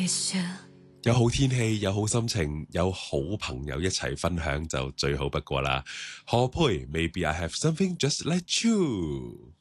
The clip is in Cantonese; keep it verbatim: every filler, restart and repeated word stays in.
有好天氣，有好心情，有好朋友一齊分享就最好不過啦。何佩 Maybe I have something just like you。